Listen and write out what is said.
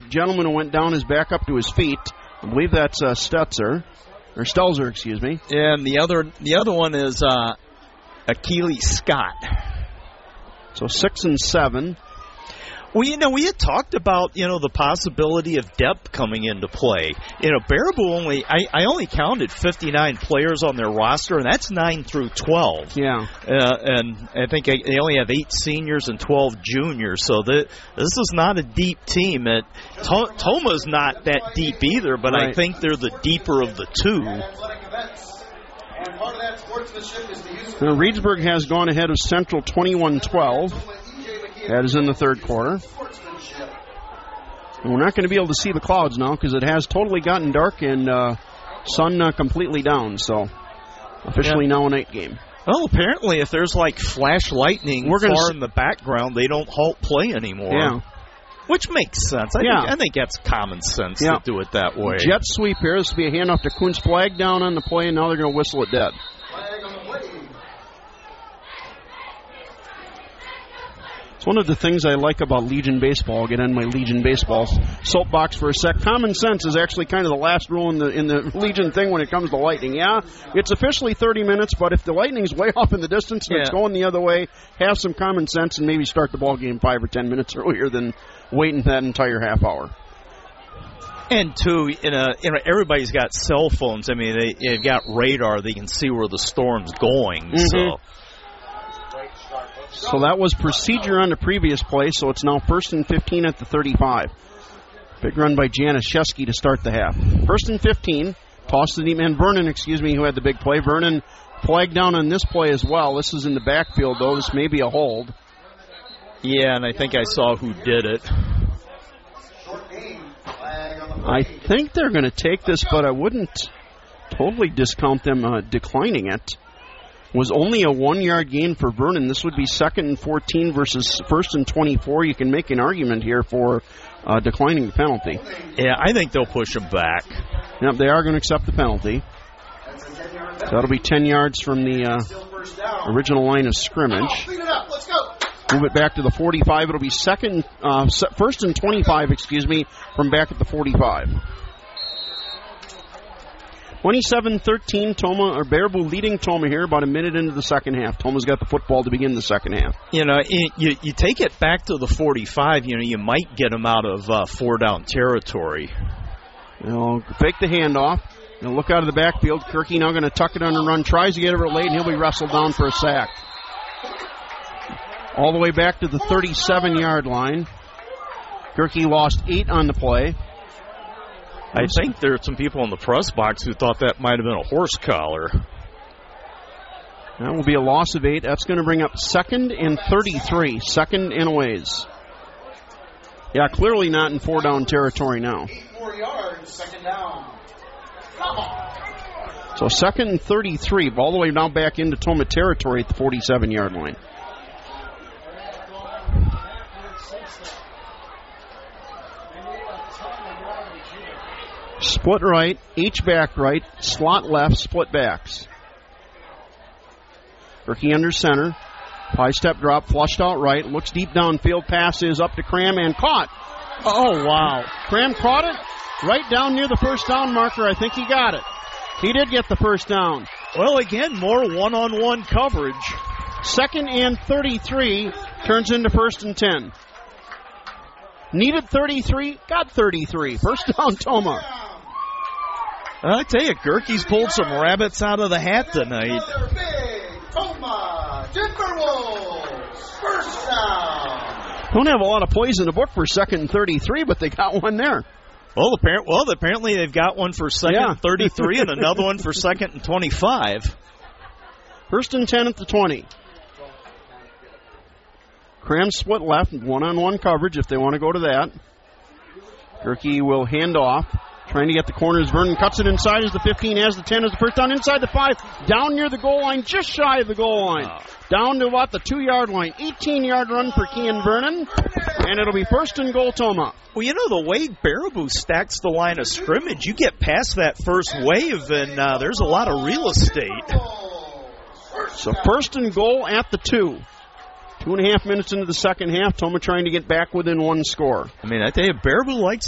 gentleman who went down is back up to his feet. I believe that's Stelzer, excuse me. And the other one is Achilles Scott. So 6 and 7. Well, we had talked about, the possibility of depth coming into play. Baraboo I only counted 59 players on their roster, and that's 9 through 12. Yeah. And I think they only have 8 seniors and 12 juniors, so this is not a deep team. Toma's not that deep either, but right. I think they're the deeper of the two. Now, Reedsburg has gone ahead of Central 21-12. That is in the third quarter. And we're not going to be able to see the clouds now because it has totally gotten dark and sun completely down. So officially now a night game. Well, apparently if there's like flash lightning far in the background, they don't halt play anymore. Yeah. Which makes sense. I think that's common sense to do it that way. Jet sweep here. This will be a handoff to Kuntz. Flag down on the play, and now they're going to whistle it dead. It's one of the things I like about Legion Baseball. I'll get on my Legion Baseball soapbox for a sec. Common sense is actually kind of the last rule in the Legion thing when it comes to lightning. Yeah, it's officially 30 minutes, but if the lightning's way off in the distance and it's going the other way, have some common sense and maybe start the ball game 5 or 10 minutes earlier than waiting that entire half hour. And two, everybody's got cell phones. I mean, they've got radar. They can see where the storm's going. Mm-hmm. So that was procedure on the previous play, so it's now 1st and 15 at the 35. Big run by Janiszewski to start the half. 1st and 15. Toss to the man Vernon, who had the big play. Vernon flagged down on this play as well. This is in the backfield, though. This may be a hold. Yeah, and I think I saw who did it. I think they're going to take this, but I wouldn't totally discount them declining it. Was only a 1-yard gain for Vernon. This would be 2nd and 14 versus 1st and 24. You can make an argument here for declining the penalty. Yeah, I think they'll push him back. Yep, they are going to accept the penalty. So that'll be 10 yards from the original line of scrimmage. Move it back to the 45. It'll be 1st and 25, from back at the 45. 27-13, Baraboo leading Toma here about a minute into the second half. Toma's got the football to begin the second half. You take it back to the 45, you might get them out of 4-down territory. Fake the handoff. Look out of the backfield. Kirky now going to tuck it on and run. Tries to get it late, and he'll be wrestled down for a sack. All the way back to the 37-yard line. Kirky lost 8 on the play. I think there are some people in the press box who thought that might have been a horse collar. That will be a loss of 8. That's going to bring up 2nd and 33. 2nd and a ways. Yeah, clearly not in 4-down territory now. 8 more yards, 2nd down. So 2nd and 33. All the way now back into Toma territory at the 47-yard line. Split right, H-back right, slot left, split backs. Kirky under center. High step drop, flushed out right, looks deep downfield, pass is up to Cram and caught. Oh, wow. Cram caught it right down near the first down marker. I think he got it. He did get the first down. Well, again, more one-on-one coverage. 2nd and 33 turns into 1st and 10. Needed 33, got 33. First down, Toma. I tell you, Gerke's pulled some rabbits out of the hat tonight. Toma, Timberwolves, first down. Don't have a lot of plays in the book for 2nd and 33, but they got one there. Well, apparently they've got one for 2nd and 33 and another one for 2nd and 25. 1st and 10 at the 20. Cram split left, one-on-one coverage if they want to go to that. Gerke will hand off. Trying to get the corners. Vernon cuts it inside as the 15, has the 10, as the first down, inside the 5, down near the goal line, just shy of the goal line. Down to about the 2-yard line. 18-yard run for Kean Vernon, and it'll be 1st and goal, Toma. Well, the way Baraboo stacks the line of scrimmage, you get past that first wave, and there's a lot of real estate. So 1st and goal at the 2. 2.5 minutes into the second half, Toma trying to get back within one score. I mean, I tell you, Baraboo likes